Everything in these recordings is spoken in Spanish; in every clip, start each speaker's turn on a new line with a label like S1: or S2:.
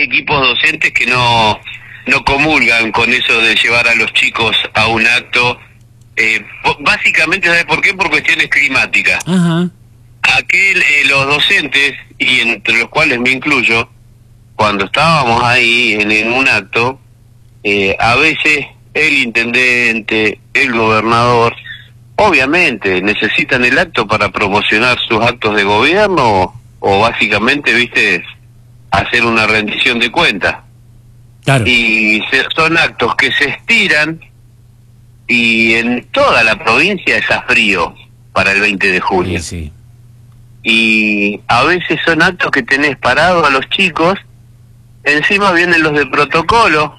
S1: equipos docentes que no comulgan con eso de llevar a los chicos a un acto, básicamente, ¿sabes por qué? Por cuestiones climáticas.
S2: Ajá.
S1: Los docentes, y entre los cuales me incluyo, cuando estábamos ahí en un acto, a veces el intendente, el gobernador, obviamente necesitan el acto para promocionar sus actos de gobierno o básicamente, viste, hacer una rendición de cuentas.
S2: Claro.
S1: Y son actos que se estiran y en toda la provincia está frío para el 20 de junio.
S2: Sí.
S1: Y a veces son actos que tenés parados a los chicos, encima vienen los de protocolo,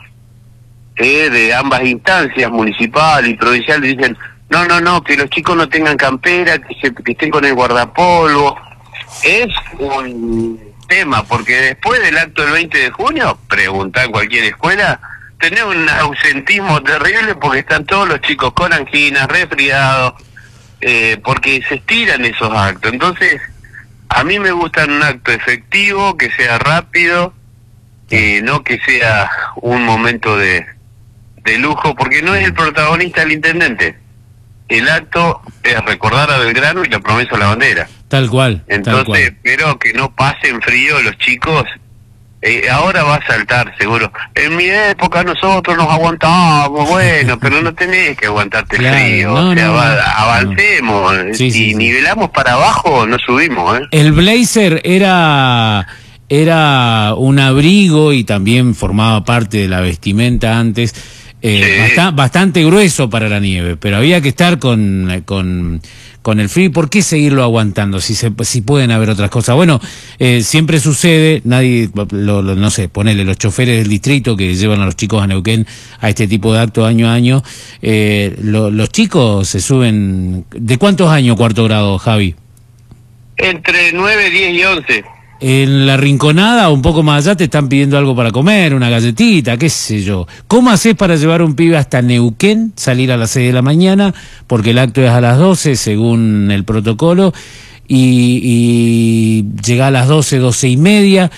S1: de ambas instancias, municipal y provincial, y dicen, no, que los chicos no tengan campera, que estén con el guardapolvo. Es un tema, porque después del acto del 20 de junio, preguntá en cualquier escuela, tenés un ausentismo terrible porque están todos los chicos con anginas, resfriados, porque se estiran esos actos. Entonces, a mí me gusta un acto efectivo, que sea rápido, no que sea un momento de lujo, porque no es el protagonista el intendente. El acto es recordar a Belgrano y la promesa a la bandera.
S2: Tal cual.
S1: Entonces, espero que no pasen frío los chicos. Ahora va a saltar, seguro. En mi época nosotros nos aguantábamos, bueno, pero no tenés que aguantarte frío. Avancemos. Si nivelamos para abajo, no subimos.
S2: El blazer era un abrigo y también formaba parte de la vestimenta antes. Bastante grueso para la nieve, pero había que estar con el frío. ¿Por qué seguirlo aguantando si pueden haber otras cosas? Bueno, siempre sucede, nadie, no sé, ponele los choferes del distrito que llevan a los chicos a Neuquén a este tipo de acto año a año, los chicos se suben. ¿De cuántos años cuarto grado, Javi?
S1: Entre 9, 10 y 11.
S2: En la Rinconada, un poco más allá, te están pidiendo algo para comer, una galletita, qué sé yo. ¿Cómo haces para llevar un pibe hasta Neuquén, salir a las 6 de la mañana? Porque el acto es a las 12, según el protocolo, y llega a las 12, 12 y media.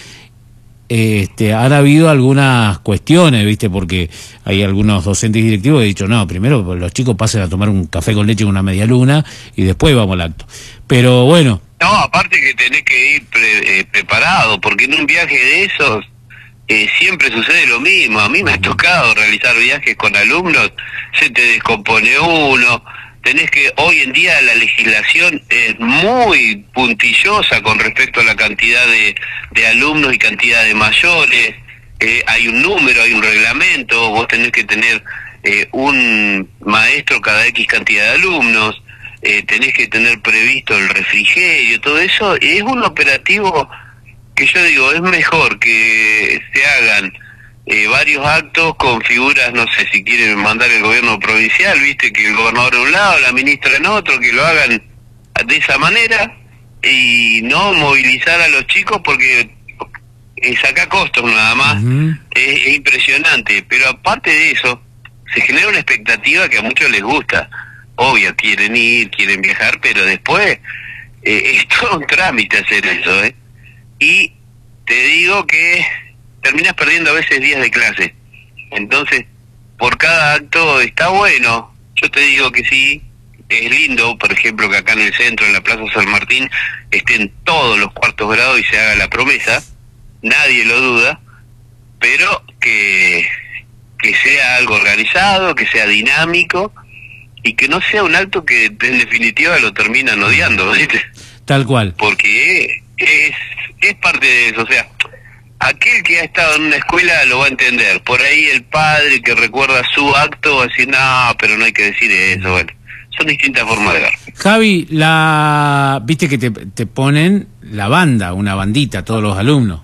S2: Han habido algunas cuestiones, ¿viste? Porque hay algunos docentes directivos que han dicho, no, primero los chicos pasen a tomar un café con leche con una media luna y después vamos al acto. Pero bueno.
S1: No, aparte que tenés que ir preparado, porque en un viaje de esos siempre sucede lo mismo. A mí me ha tocado realizar viajes con alumnos, se te descompone uno, tenés que, hoy en día la legislación es muy puntillosa con respecto a la cantidad de alumnos y cantidad de mayores, hay un número, hay un reglamento, vos tenés que tener un maestro cada X cantidad de alumnos, tenés que tener previsto el refrigerio, todo eso. Es un operativo que yo digo, es mejor que se hagan varios actos con figuras, no sé si quieren mandar el gobierno provincial, viste, que el gobernador en un lado, la ministra en otro, que lo hagan de esa manera y no movilizar a los chicos porque saca costos nada más. Es impresionante, pero aparte de eso se genera una expectativa que a muchos les gusta. Obvio, quieren ir, quieren viajar, pero después es todo un trámite hacer eso, Y te digo que terminas perdiendo a veces días de clase. Entonces, por cada acto está bueno. Yo te digo que sí, es lindo, por ejemplo, que acá en el centro, en la Plaza San Martín, estén todos los cuartos grados y se haga la promesa. Nadie lo duda, pero que sea algo organizado, que sea dinámico, y que no sea un acto que en definitiva lo terminan odiando, ¿viste?
S2: Tal cual.
S1: Porque es parte de eso, o sea, aquel que ha estado en una escuela lo va a entender. Por ahí el padre que recuerda su acto va a decir, no, pero no hay que decir eso, bueno. Son distintas formas de ver.
S2: Javi, viste que te ponen la banda, una bandita, todos los alumnos.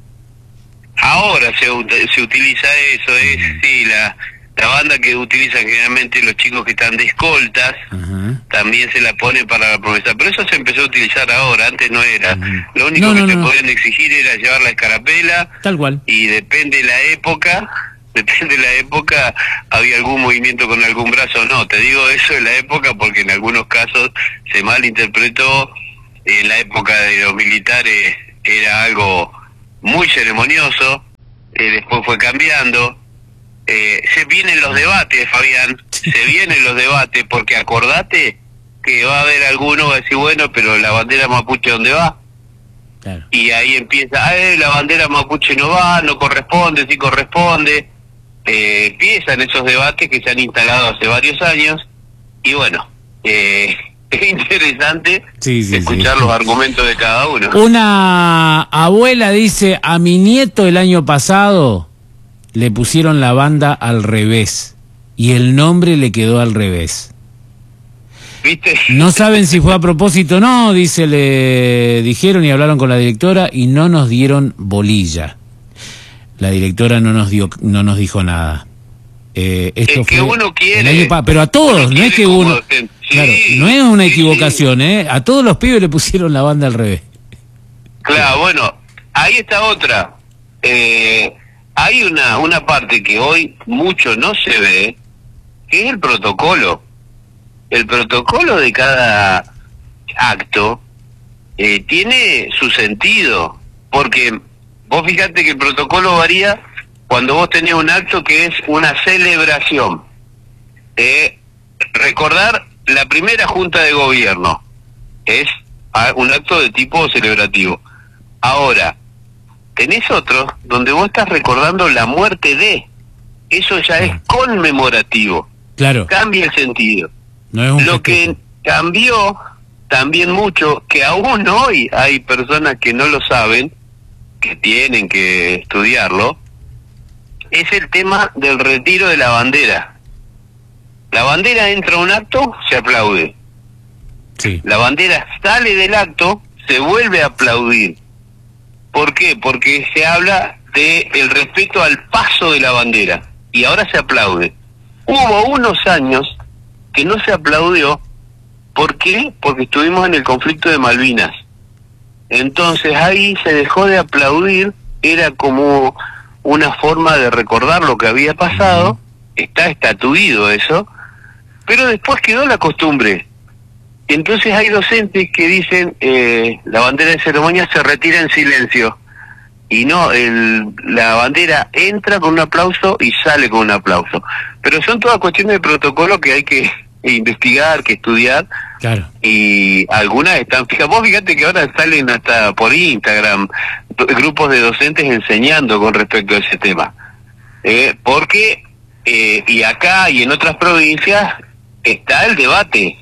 S1: Ahora se utiliza eso, sí, la banda que utilizan generalmente los chicos que están de escoltas, también se la pone para la promesa, pero eso se empezó a utilizar ahora, antes no era. Lo único que te podían exigir era llevar la escarapela,
S2: tal cual,
S1: y depende de la época, había algún movimiento con algún brazo o no. Te digo eso en la época porque en algunos casos se malinterpretó. En la época de los militares era algo muy ceremonioso, después fue cambiando. Se vienen los debates, Fabián, se vienen los debates, porque acordate que va a haber alguno que va a decir, bueno, pero la bandera mapuche, ¿dónde va?
S2: Claro.
S1: Y ahí empieza, la bandera mapuche no va, no corresponde, sí corresponde. Empiezan esos debates que se han instalado hace varios años, y bueno, es interesante escuchar los argumentos de cada uno.
S2: Una abuela dice, a mi nieto el año pasado le pusieron la banda al revés y el nombre le quedó al revés.
S1: ¿Viste?
S2: No saben si fue a propósito o no, dice, le dijeron y hablaron con la directora y no nos dieron bolilla. La directora no nos dijo nada. Esto
S1: es que
S2: fue
S1: uno quiere,
S2: pero a todos, no es que uno,
S1: sí,
S2: claro, no es una equivocación, a todos los pibes le pusieron la banda al revés.
S1: Claro, bueno, ahí está otra. Hay una parte que hoy mucho no se ve, que es el protocolo. El protocolo de cada acto tiene su sentido, porque vos fíjate que el protocolo varía cuando vos tenés un acto que es una celebración. Recordar la primera junta de gobierno es un acto de tipo celebrativo. Ahora, tenés otro donde vos estás recordando la muerte de, eso ya es conmemorativo.
S2: Claro.
S1: Cambia el sentido.
S2: No es un
S1: Lo que cambió también mucho, que aún hoy hay personas que no lo saben, que tienen que estudiarlo, es el tema del retiro de la bandera. La bandera entra a un acto, se aplaude.
S2: Sí.
S1: La bandera sale del acto, se vuelve a aplaudir. ¿Por qué? Porque se habla de el respeto al paso de la bandera, y ahora se aplaude. Hubo unos años que no se aplaudió. ¿Por qué? Porque estuvimos en el conflicto de Malvinas. Entonces ahí se dejó de aplaudir, era como una forma de recordar lo que había pasado, está estatuido eso, pero después quedó la costumbre. Entonces hay docentes que dicen, la bandera de ceremonia se retira en silencio, y no, la bandera entra con un aplauso y sale con un aplauso. Pero son todas cuestiones de protocolo que hay que investigar, que estudiar.
S2: Claro.
S1: Y algunas están fijas. Vos fíjate que ahora salen hasta por Instagram grupos de docentes enseñando con respecto a ese tema. Porque, y acá y en otras provincias, está el debate.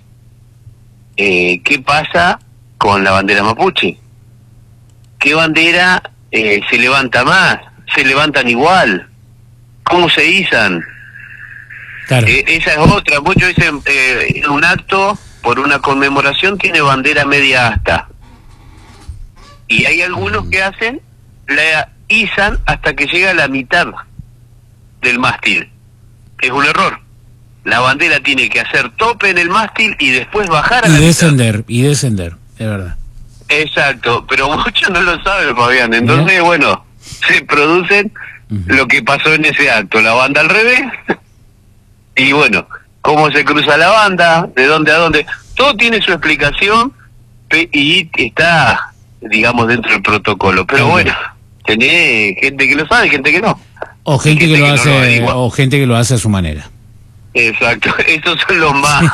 S1: ¿Qué pasa con la bandera mapuche? ¿Qué bandera se levanta más? ¿Se levantan igual? ¿Cómo se izan?
S2: Claro.
S1: Esa es otra. Muchos dicen, un acto por una conmemoración tiene bandera media asta. Y hay algunos que hacen, la izan hasta que llega a la mitad del mástil. Es un error. La bandera tiene que hacer tope en el mástil y después bajar a la
S2: mitad. Y descender, es verdad.
S1: Exacto, pero muchos no lo saben, Fabián. Entonces, bueno, se producen lo que pasó en ese acto. La banda al revés. Y bueno, cómo se cruza la banda, de dónde a dónde. Todo tiene su explicación y está, digamos, dentro del protocolo. Pero bueno, tenés gente que lo sabe y gente que no.
S2: O gente que lo hace, o gente que lo hace a su manera.
S1: Exacto, esos son los más.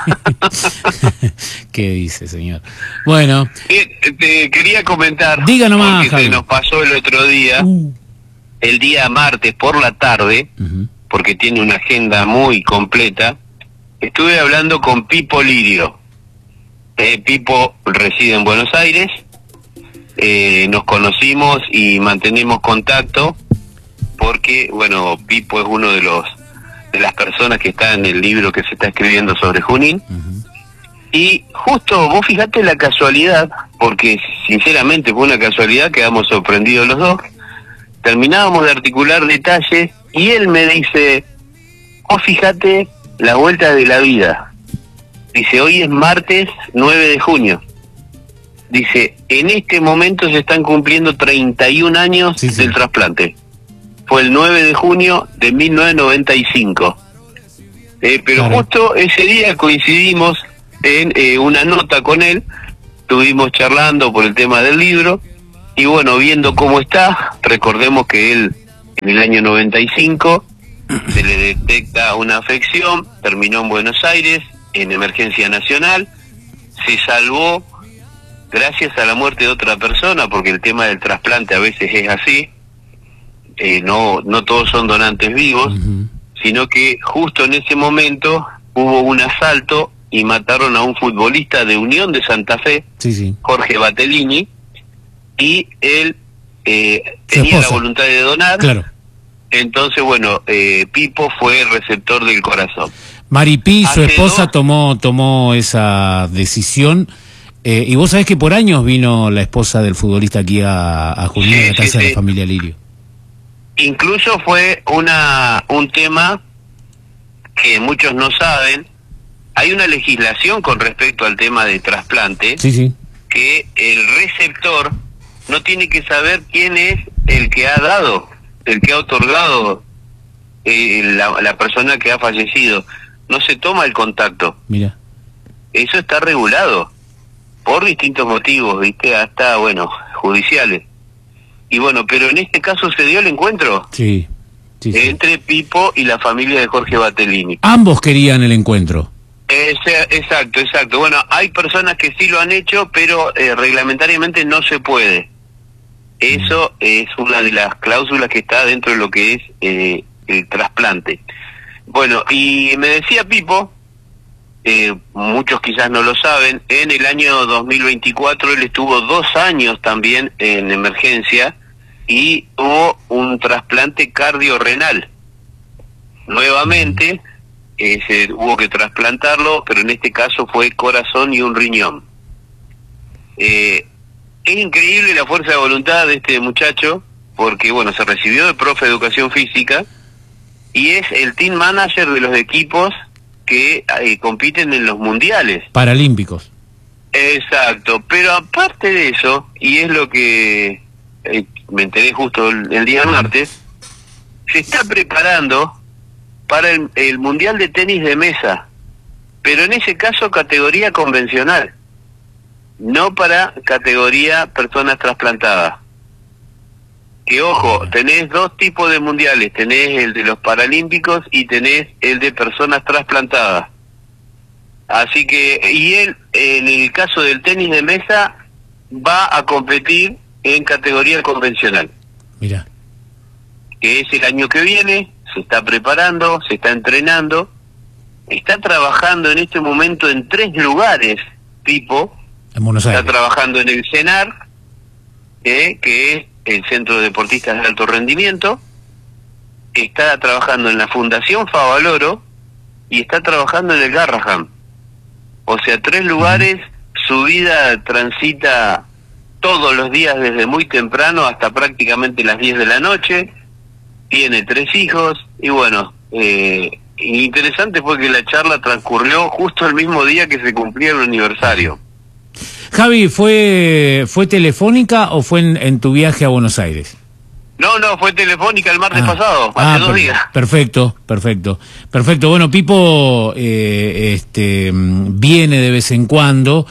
S2: ¿Qué dice, señor? Bueno.
S1: Te quería comentar.
S2: Diga nomás,
S1: porque se nos pasó el otro día, el día martes por la tarde, porque tiene una agenda muy completa. Estuve hablando con Pipo Lirio. Pipo reside en Buenos Aires. Nos conocimos y mantenemos contacto porque, bueno, Pipo es uno de las personas que está en el libro que se está escribiendo sobre Junín. Y justo, vos fijate la casualidad, porque sinceramente fue una casualidad, quedamos sorprendidos los dos. Terminábamos de articular detalles y él me dice, vos fijate la vuelta de la vida. Dice, hoy es martes 9 de junio. Dice, en este momento se están cumpliendo 31 años del trasplante. Fue el 9 de junio de 1995. Pero justo ese día coincidimos en una nota con él, estuvimos charlando por el tema del libro, y bueno, viendo cómo está, recordemos que él En el año 95 se le detecta una afección, terminó en Buenos Aires, en emergencia nacional, se salvó gracias a la muerte de otra persona, porque el tema del trasplante a veces es así, no todos son donantes vivos, sino que justo en ese momento hubo un asalto y mataron a un futbolista de Unión de Santa Fe, Jorge Batellini, y él tenía la voluntad de donar.
S2: Claro.
S1: Entonces, bueno, Pipo fue el receptor del corazón.
S2: Maripí, su esposa, tomó esa decisión. Y vos sabés que por años vino la esposa del futbolista aquí a Junín, a la casa de la familia Lirio.
S1: Incluso fue un tema que muchos no saben. Hay una legislación con respecto al tema de trasplante, que el receptor no tiene que saber quién es el que ha dado, el que ha otorgado la persona que ha fallecido. No se toma el contacto.
S2: Mira.
S1: Eso está regulado por distintos motivos, ¿viste? Hasta, bueno, judiciales. Y bueno, pero en este caso se dio el encuentro entre Pipo y la familia de Jorge Batellini.
S2: Ambos querían el encuentro.
S1: Exacto. Bueno, hay personas que sí lo han hecho, pero reglamentariamente no se puede. Eso es una de las cláusulas que está dentro de lo que es el trasplante. Bueno, y me decía Pipo, muchos quizás no lo saben, en el año 2024 él estuvo 2 años también en emergencia y hubo un trasplante cardiorrenal. Nuevamente hubo que trasplantarlo, pero en este caso fue corazón y un riñón. Es increíble la fuerza de voluntad de este muchacho, porque bueno, se recibió de profe de educación física y es el team manager de los equipos que compiten en los mundiales
S2: paralímpicos.
S1: Exacto, pero aparte de eso, y es lo que me enteré justo el día martes, se está preparando para el mundial de tenis de mesa, pero en ese caso categoría convencional, no para categoría personas trasplantadas. Que ojo, tenés 2 tipos de mundiales, tenés el de los paralímpicos y tenés el de personas trasplantadas. Así que, y él, en el caso del tenis de mesa, va a competir en categoría convencional.
S2: Mira.
S1: Que es el año que viene, se está preparando, se está entrenando, está trabajando en este momento en 3 lugares, Pipo.
S2: En Buenos Aires.
S1: Está trabajando en el CENAR, que es el Centro de Deportistas de Alto Rendimiento, está trabajando en la Fundación Favaloro y está trabajando en el Garrahan. O sea, 3 lugares, su vida transita todos los días desde muy temprano hasta prácticamente las 10 de la noche, tiene 3 hijos y bueno, interesante fue que la charla transcurrió justo el mismo día que se cumplía el aniversario.
S2: Javi, ¿fue telefónica o fue en tu viaje a Buenos Aires?
S1: No, fue telefónica el martes pasado, hace 2 días. Perfecto.
S2: Bueno, Pipo viene de vez en cuando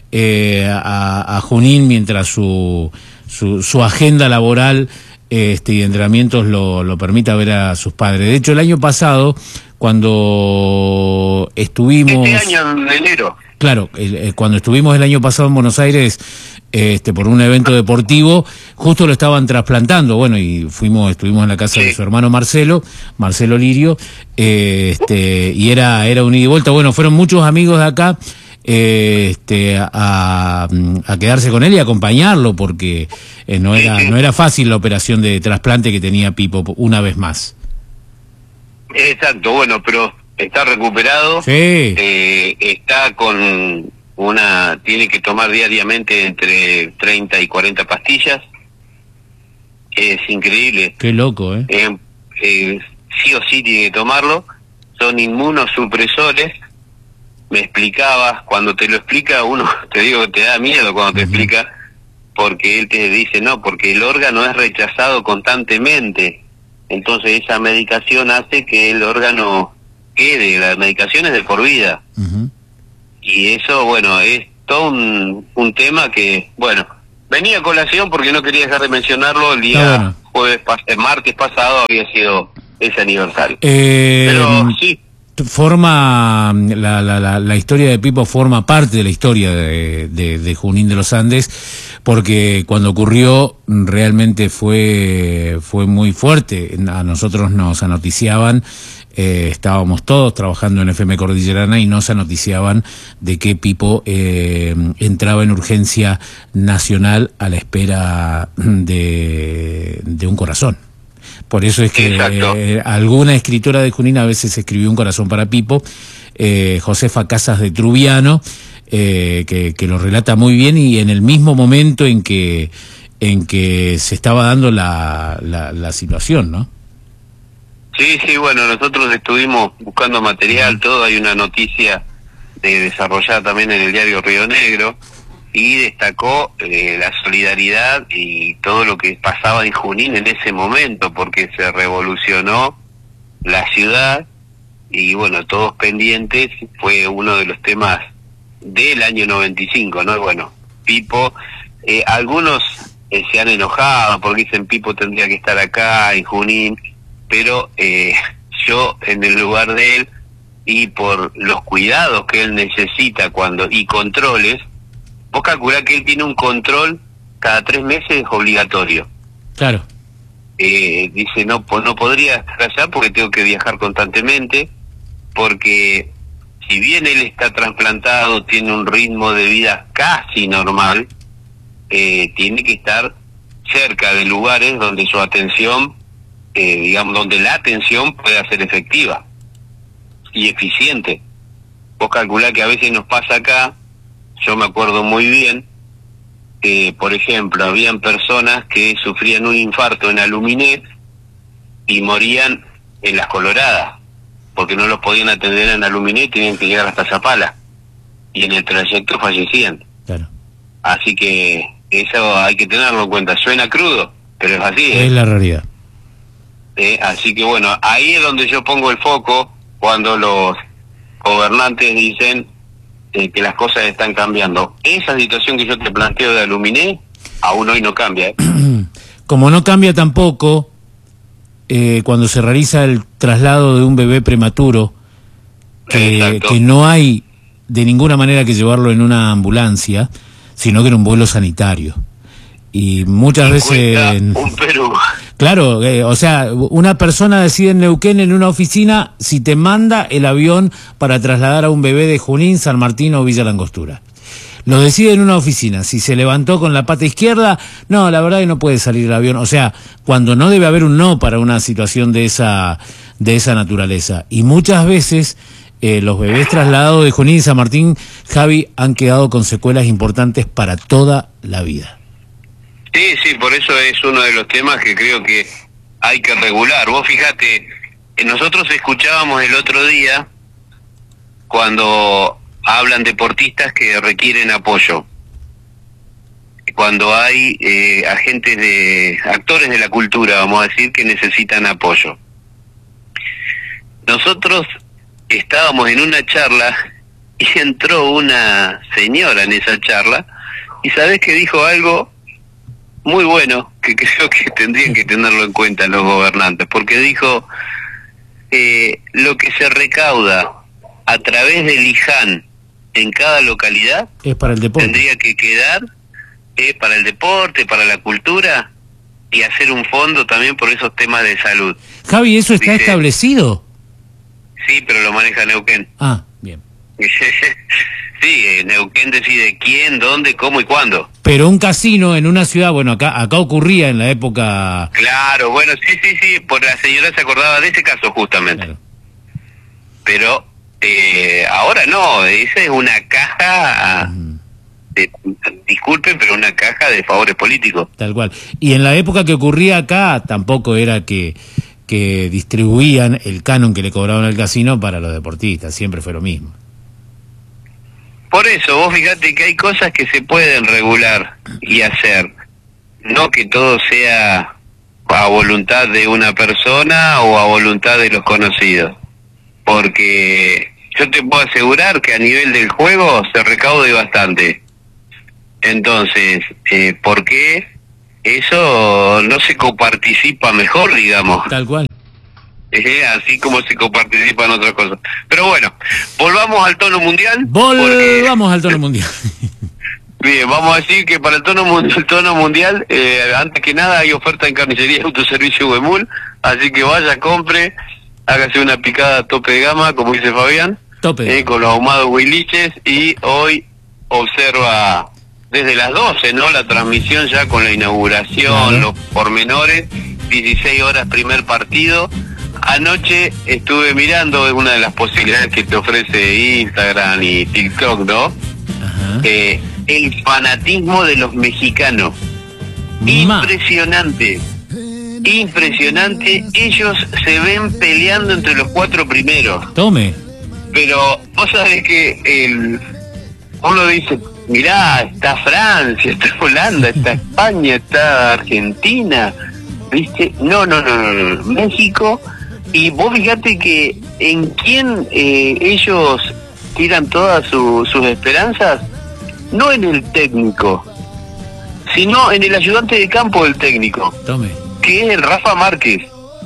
S2: a Junín mientras su agenda laboral y entrenamientos lo permita ver a sus padres. De hecho, el año pasado, cuando estuvimos...
S1: Este año, en enero.
S2: Claro, cuando estuvimos el año pasado en Buenos Aires por un evento deportivo, justo lo estaban trasplantando, bueno, y estuvimos en la casa de su hermano Marcelo Lirio, y era un ida y vuelta. Bueno, fueron muchos amigos de acá a quedarse con él y acompañarlo, porque no era fácil la operación de trasplante que tenía Pipo una vez más.
S1: Exacto, bueno, pero está recuperado, está con tiene que tomar diariamente entre 30 y 40 pastillas, es increíble.
S2: Qué loco,
S1: sí o sí tiene que tomarlo, son inmunosupresores, me explicaba, cuando te lo explica uno, te digo que te da miedo cuando te explica, porque él te dice, no, porque el órgano es rechazado constantemente, entonces esa medicación hace que el órgano quede, la medicación es de por vida. Y eso, bueno, es todo un tema que, bueno, venía a colación porque no quería dejar de mencionarlo el día martes pasado había sido ese aniversario.
S2: Pero
S1: sí.
S2: La historia de Pipo forma parte de la historia de Junín de los Andes, porque cuando ocurrió realmente fue muy fuerte. A nosotros nos anoticiaban, estábamos todos trabajando en FM Cordillerana y nos anoticiaban de que Pipo entraba en urgencia nacional a la espera de un corazón. Por eso es que alguna escritora de Junín a veces escribió un corazón para Pipo, Josefa Casas de Trubiano, que lo relata muy bien, y en el mismo momento en que se estaba dando la situación, ¿no?
S1: Sí, bueno, nosotros estuvimos buscando material, todo, hay una noticia desarrollada también en el diario Río Negro, y destacó la solidaridad y todo lo que pasaba en Junín en ese momento, porque se revolucionó la ciudad y bueno, todos pendientes, fue uno de los temas del año 95, ¿no? Bueno, Pipo, algunos se han enojado porque dicen Pipo tendría que estar acá en Junín, pero yo en el lugar de él y por los cuidados que él necesita y controles, vos calculás que él tiene un control cada 3 meses obligatorio.
S2: Claro.
S1: Dice, no podría estar allá porque tengo que viajar constantemente, porque si bien él está trasplantado, tiene un ritmo de vida casi normal, tiene que estar cerca de lugares donde su atención, digamos, donde la atención pueda ser efectiva y eficiente. Vos calculás que a veces nos pasa acá. Yo me acuerdo muy bien que, por ejemplo, habían personas que sufrían un infarto en Aluminé y morían en Las Coloradas, porque no los podían atender en Aluminé y tenían que llegar hasta Zapala, y en el trayecto fallecían.
S2: Claro.
S1: Así que eso hay que tenerlo en cuenta. Suena crudo, pero es así.
S2: Es la realidad.
S1: Así que bueno, ahí es donde yo pongo el foco cuando los gobernantes dicen que las cosas están cambiando. Esa situación que yo te planteo de Aluminé, aún hoy no cambia.
S2: Como no cambia tampoco cuando se realiza el traslado de un bebé prematuro, que no hay de ninguna manera que llevarlo en una ambulancia, sino que en un vuelo sanitario. Y muchas veces...
S1: un Perú.
S2: Claro, o sea, una persona decide en Neuquén, en una oficina, si te manda el avión para trasladar a un bebé de Junín, San Martín o Villa Langostura. Lo decide en una oficina. Si se levantó con la pata izquierda, no, la verdad que no puede salir el avión. O sea, cuando no debe haber un no para una situación de esa naturaleza. Y muchas veces los bebés trasladados de Junín y San Martín, Javi, han quedado con secuelas importantes para toda la vida.
S1: Sí, por eso es uno de los temas que creo que hay que regular. Vos fíjate, nosotros escuchábamos el otro día cuando hablan deportistas que requieren apoyo, cuando hay actores de la cultura, vamos a decir, que necesitan apoyo. Nosotros estábamos en una charla y entró una señora en esa charla y ¿sabés que dijo algo muy bueno, que creo que tendrían que tenerlo en cuenta los gobernantes? Porque dijo, lo que se recauda a través del IJAN en cada localidad
S2: es para el deporte.
S1: Tendría que quedar para el deporte, para la cultura, y hacer un fondo también por esos temas de salud.
S2: Javi, ¿eso está establecido?
S1: Sí, pero lo maneja Neuquén.
S2: Ah, bien.
S1: Sí, Neuquén decide quién, dónde, cómo y cuándo.
S2: Pero un casino en una ciudad, bueno, acá ocurría en la época...
S1: Claro, bueno, sí, por la señora se acordaba de ese caso justamente. Claro. Pero ahora no, esa es una caja, disculpen, pero una caja de favores políticos.
S2: Tal cual. Y en la época que ocurría acá, tampoco era que distribuían el canon que le cobraban al casino para los deportistas, siempre fue lo mismo.
S1: Por eso, vos fíjate que hay cosas que se pueden regular y hacer, no que todo sea a voluntad de una persona o a voluntad de los conocidos, porque yo te puedo asegurar que a nivel del juego se recaude bastante. Entonces, ¿por qué eso no se coparticipa mejor, digamos.
S2: Tal cual.
S1: Así como se coparticipa en otras cosas. Pero bueno, volvamos al tono mundial.
S2: Volvamos al tono mundial.
S1: Bien, vamos a decir que para el tono mundial, antes que nada hay oferta en carnicería y autoservicio Huemul, así que vaya, compre, hágase una picada tope de gama, como dice Fabián, con los ahumados huiliches, y hoy observa desde las 12, ¿no? La transmisión ya con la inauguración, los pormenores, 16 horas primer partido. Anoche estuve mirando una de las posibilidades que te ofrece Instagram y TikTok, ¿no?
S2: Ajá.
S1: El fanatismo de los mexicanos. Impresionante. Impresionante. Ellos se ven peleando entre los 4 primeros.
S2: Tome.
S1: Pero vos sabés que uno dice, mirá, está Francia, está Holanda, está España, está Argentina, ¿viste? No. México. Y vos fíjate que en quién ellos tiran todas sus esperanzas, no en el técnico, sino en el ayudante de campo del técnico.
S2: Tome.
S1: Que es el Rafa Márquez,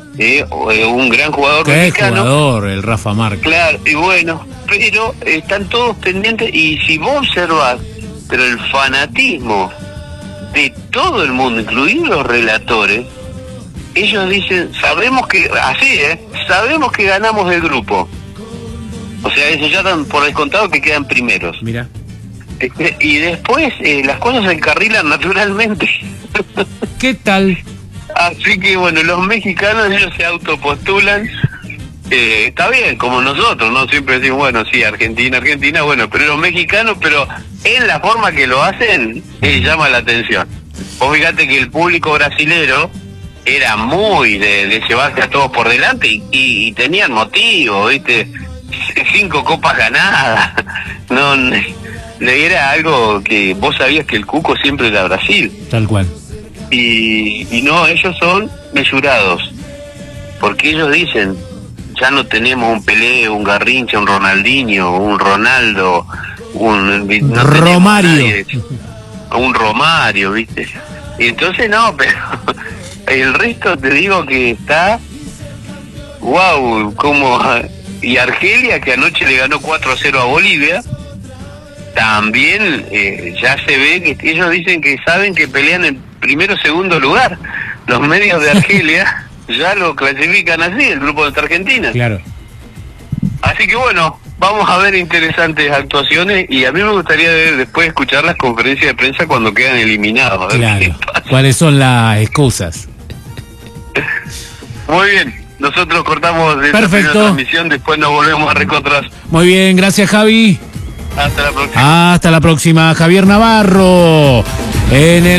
S1: un gran jugador mexicano.
S2: Jugador, el Rafa Márquez.
S1: Claro, y bueno, pero están todos pendientes, y si vos observás, pero el fanatismo de todo el mundo, incluidos los relatores, ellos dicen, sabemos que, sabemos que ganamos el grupo. O sea, eso ya dan por descontado que quedan primeros.
S2: Mira.
S1: Y después las cosas se encarrilan naturalmente.
S2: ¿Qué tal?
S1: Así que bueno, los mexicanos, ellos se autopostulan. Está bien, como nosotros, ¿no? Siempre decimos, bueno, sí, Argentina, bueno, pero los mexicanos, pero en la forma que lo hacen, llama la atención. Vos fíjate que el público brasilero era muy de llevarse a todos por delante, y tenían motivo, ¿viste? 5 copas ganadas. No, era algo que vos sabías que el Cuco siempre era Brasil.
S2: Tal cual.
S1: Y no, ellos son mesurados, porque ellos dicen, ya no tenemos un Pelé, un Garrincha, un Ronaldinho, un Ronaldo, un
S2: Romario.
S1: Un Romario, ¿viste? Y entonces no, pero el resto te digo que está, wow, como... Y Argelia, que anoche le ganó 4-0 a Bolivia, también ya se ve que ellos dicen que saben que pelean en primero o segundo lugar. Los medios de Argelia ya lo clasifican así, el grupo de Argentina.
S2: Claro.
S1: Así que bueno, vamos a ver interesantes actuaciones, y a mí me gustaría después escuchar las conferencias de prensa cuando quedan eliminados.
S2: Claro. ¿Cuáles son las excusas?
S1: Muy bien, nosotros cortamos de
S2: Perfecto.
S1: la transmisión, después nos volvemos a reencontrar.
S2: Muy bien, gracias, Javi.
S1: Hasta la próxima.
S2: Hasta la próxima, Javier Navarro. En el